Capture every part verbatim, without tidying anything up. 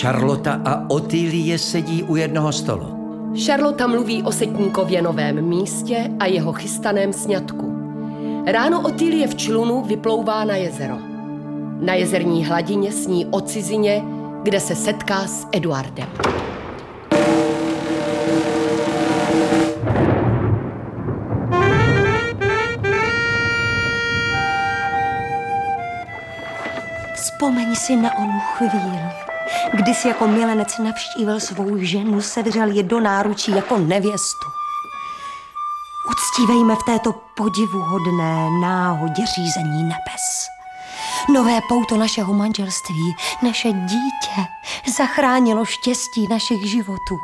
Charlotta a Otýlie sedí u jednoho stolu. Charlotta mluví o setníkově novém místě a jeho chystaném sňatku. Ráno Otýlie v člunu vyplouvá na jezero. Na jezerní hladině sní o cizině, kde se setká s Eduardem. Vzpomeň si na onu chvíli, kdy jsi jako milenec navštívil svou ženu, sevřel ji do náručí jako nevěstu. Uctívejme v této podivuhodné náhodě řízení nebes. Nové pouto našeho manželství, naše dítě, zachránilo štěstí našich životů.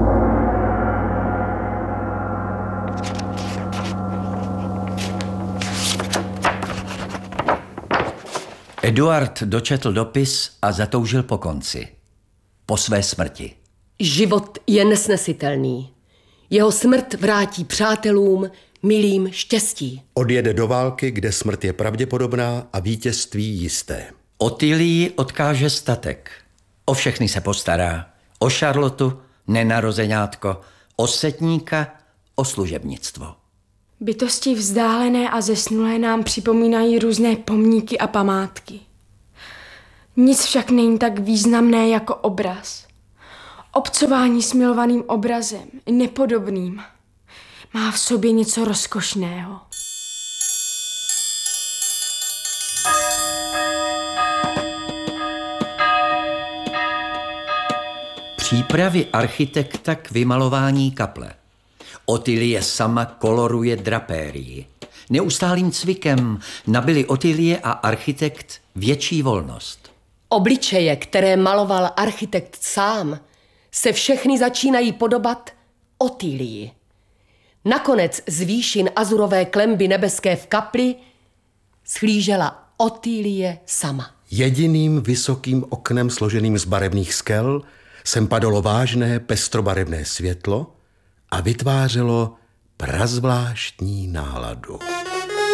Eduard dočetl dopis a zatoužil po konci. Po své smrti. Život je nesnesitelný. Jeho smrt vrátí přátelům, milým štěstí. Odjede do války, kde smrt je pravděpodobná a vítězství jisté. Otýlii odkáže statek. O všechny se postará. O Charlotu, nenarozeňátko, o setníka, o služebnictvo. Bytosti vzdálené a zesnulé nám připomínají různé pomníky a památky. Nic však není tak významné jako obraz. Obcování s milovaným obrazem, nepodobným, má v sobě něco rozkošného. Přípravy architekta k vymalování kaple. Otýlie sama koloruje drapérii. Neustálým cvikem nabili Otýlie a architekt větší volnost. Obličeje, které maloval architekt sám, se všechny začínají podobat Otýlii. Nakonec z výšin azurové klemby nebeské v kapli schlížela Otýlie sama. Jediným vysokým oknem složeným z barevných skel sem padalo vážné pestrobarevné světlo a vytvářelo prazvláštní náladu.